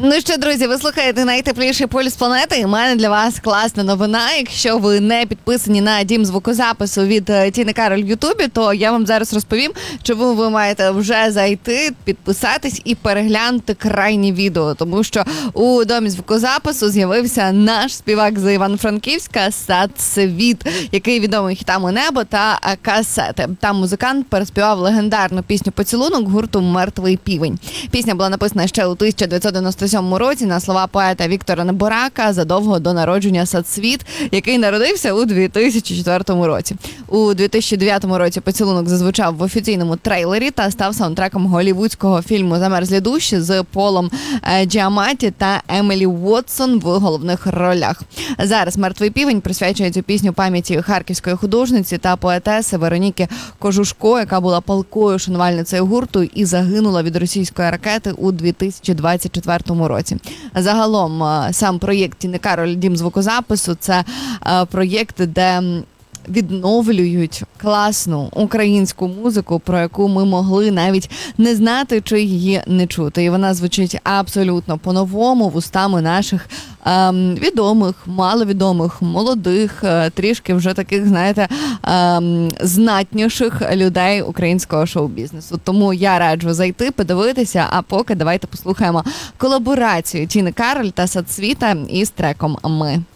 Ну що, друзі, ви слухаєте найтепліший полюс планети, і в мене для вас класна новина. Якщо ви не підписані на дім звукозапису від Тіни Кароль в Ютубі, то я вам зараз розповім, чому ви маєте вже зайти, підписатись і переглянути крайні відео. Тому що у домі звукозапису з'явився наш співак з Івано-Франківська Сацвіт, який відомий хітами «Небо» та «Касети». Там музикант переспівав легендарну пісню «Поцілунок» гурту «Мертвий півень». Пісня була написана ще у 1997 році на слова поета Віктора Неборака задовго до народження Сацвіт, який народився у 2004 році. У 2009 році «Поцілунок» зазвучав в офіційному трейлері та став саундтреком голлівудського фільму «Замерзлі душі» з Полом Джіаматті та Емілі Уотсон в головних ролях. Зараз «Мертвий півень» присвячує цю пісню пам'яті харківської художниці та поетеси Вероніки Кожушко, яка була палкою шанувальницею гурту і загинула від російської ракети у 2024 році. Загалом сам проєкт Тіни Кароль «Дім звукозапису» – це проєкт, де відновлюють класну українську музику, про яку ми могли навіть не знати чи її не чути. І вона звучить абсолютно по-новому вустами наших відомих, маловідомих, молодих, трішки вже таких, знаєте, знатніших людей українського шоу-бізнесу. Тому я раджу зайти, подивитися, а поки давайте послухаємо колаборацію Тіни Кароль та Сацвіта із треком «Ми».